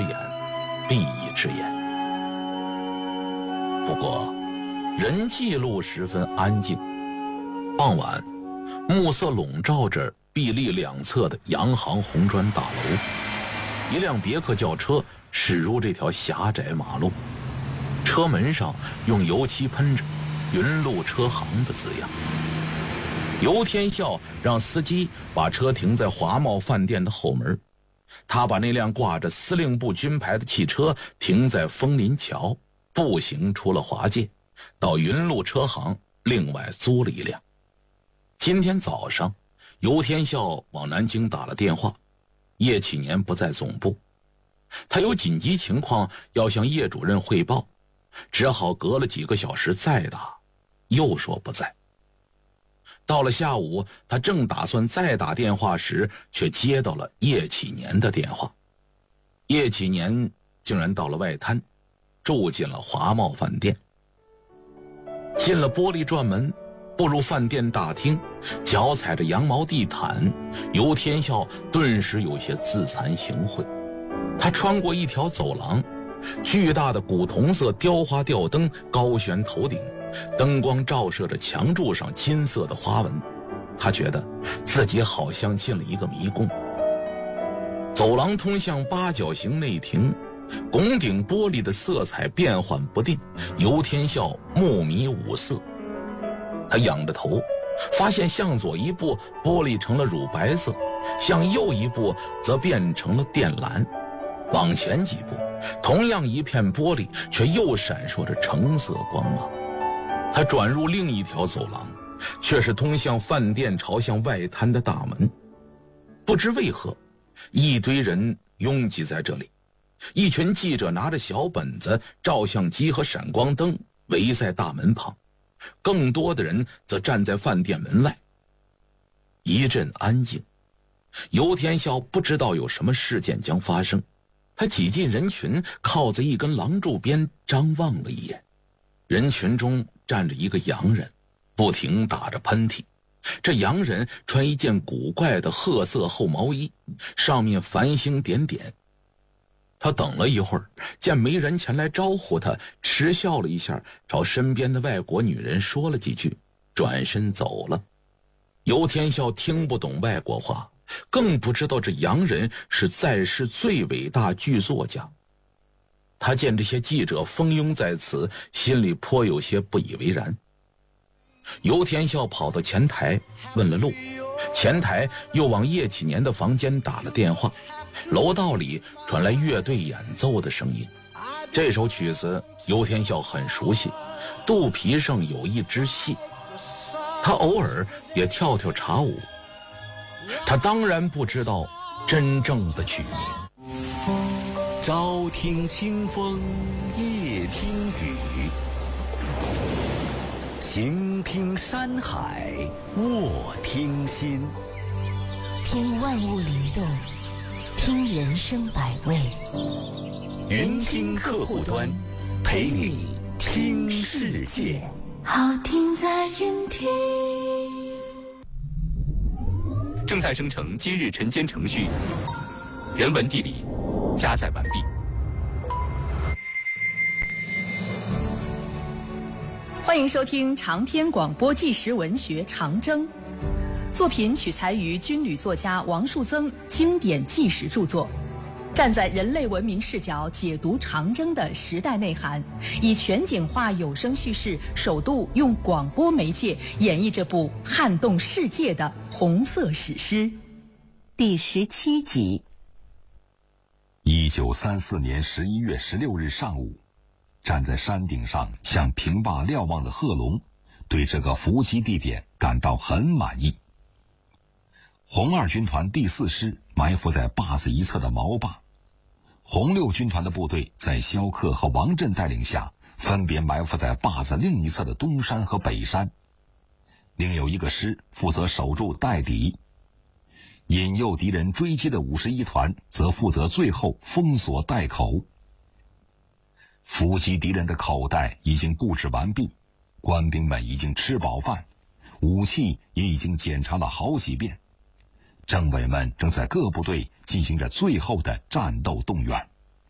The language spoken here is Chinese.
之言，必役之言。不过人际路十分安静。傍晚，暮色笼罩着壁立两侧的洋行红砖大楼，一辆别克轿车驶入这条狭窄马路，车门上用油漆喷着云路车行的字样。游天笑让司机把车停在华茂饭店的后门，他把那辆挂着司令部军牌的汽车停在枫林桥，步行出了华界，到云路车行另外租了一辆。今天早上，游天笑往南京打了电话，叶启年不在总部，他有紧急情况要向叶主任汇报，只好隔了几个小时再打，又说不在。到了下午，他正打算再打电话时，却接到了叶启年的电话。叶启年竟然到了外滩，住进了华茂饭店。进了玻璃转门，步入饭店大厅，脚踩着羊毛地毯，游天笑顿时有些自惭形秽。他穿过一条走廊，巨大的古铜色雕花吊灯高悬头顶，灯光照射着墙柱上金色的花纹，他觉得自己好像进了一个迷宫。走廊通向八角形内庭，拱顶玻璃的色彩变幻不定，游天笑目迷五色。他仰着头，发现向左一步玻璃成了乳白色，向右一步则变成了靛蓝，往前几步，同样一片玻璃却又闪烁着橙色光芒。他转入另一条走廊，却是通向饭店朝向外滩的大门。不知为何，一堆人拥挤在这里，一群记者拿着小本子、照相机和闪光灯围在大门旁，更多的人则站在饭店门外。一阵安静，游天笑不知道有什么事件将发生，他挤进人群，靠在一根廊柱边张望了一眼。人群中站着一个洋人，不停打着喷嚏。这洋人穿一件古怪的褐色厚毛衣，上面繁星点点。他等了一会儿，见没人前来招呼他，嗤笑了一下，朝身边的外国女人说了几句，转身走了。游天笑听不懂外国话，更不知道这洋人是在世最伟大剧作家。他见这些记者蜂拥在此，心里颇有些不以为然。游天笑跑到前台问了路，前台又往叶启年的房间打了电话。楼道里传来乐队演奏的声音，这首曲子游天笑很熟悉，肚皮上有一只戏，他偶尔也跳跳茶舞。他当然不知道真正的曲名。 朝听清风，夜听雨，晴听山海，卧听心。 听万物灵动，听人生百味。 云听客户端，陪你听世界。 好听在云听。 正在生成今日晨间程序，人文地理加载完毕。 欢迎收听长篇广播纪实文学《长征》，作品取材于军旅作家王树增经典纪实著作，站在人类文明视角解读长征的时代内涵，以全景化有声叙事，首度用广播媒介演绎这部撼动世界的红色史诗。 第17集。 1934年11月16日上午，站在山顶上向平坝瞭望的贺龙，对这个伏击地点感到很满意。红二军团第4师埋伏在坝子一侧的毛坝，红六军团的部队在萧克和王震带领下，分别埋伏在坝子另一侧的东山和北山。另有一个师负责守住待敌，引诱敌人追击的51团则负责最后封锁袋口。伏击敌人的口袋已经布置完毕，官兵们已经吃饱饭，武器也已经检查了好几遍。政委们正在各部队进行着最后的战斗动员。